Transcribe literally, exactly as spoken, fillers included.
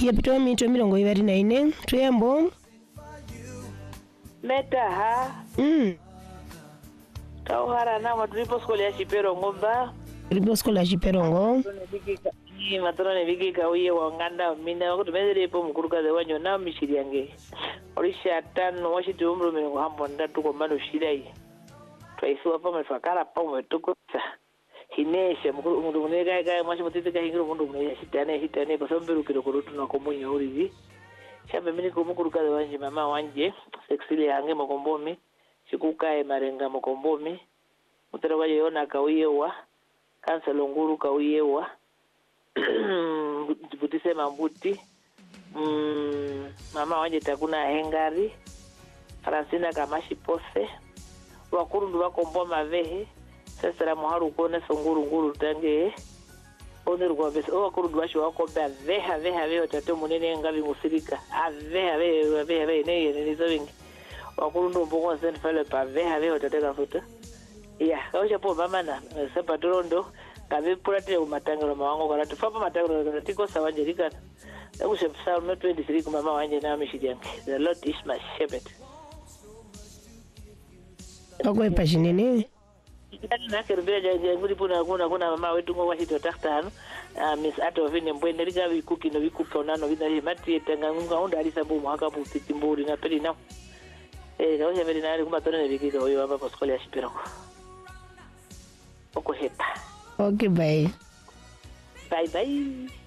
yapitwa mito mirongo ibiri na ine tuyambo Meta ha mm tauhara na madripo skole ya Chiperongo ba ripo skole ya Chiperongo ni matrone bigi ka uye wanganda mina ko tumezere po mukuruka de wanyo na mishiri yange orisha tano washiti umru mimi hambo ndatu ko mano shirai twaisuwa pa mfakara pa mwetukusa hinesha mukuru mundu munega ga mwashi mutite ka hingiro mundu munega shitane shitane ko somberu kiro kurutu na komunyo urizi shambe mini ko mukuruka de wanje mama wanje sexile yange mokombomi shikukae marenga mokombomi mutero waje yona kauyewa kanselo nguru kauyewa butise mambuti mm, mama wanje takuna hengari Francina kamashi pose wakuru ndu wakombo mavehe sasa muharu kone songuru nguru tange onerwa bese wakuru ndu washi wakomba veha veha veho tato munene ngabi musirika aveha veha veha veha ne ne zovingi wakuru ndu mbongo sen fele pa veha veho tateka futa ya kausha po mama na sepa torondo kabe purate umatangiro mawango kana tufapa matangiro kana tiko sawanje likana akushe Psalm twenty-three kuma mama wanje na mishijange the Lord is my shepherd okwe pashinene na kerbea jaje nguri puna kuna kuna mama wetu ngo washito taktano miss ato vine mbwene liga bikuki no bikuka onano bina mati tanga ngunga onda alisa bu mwaka bu titimburi na peli na eh kausha peli na ali kuma tone bikika oyo hapa kwa skole ya Chiperongo oko hepa. Okay, bye. Bye bye.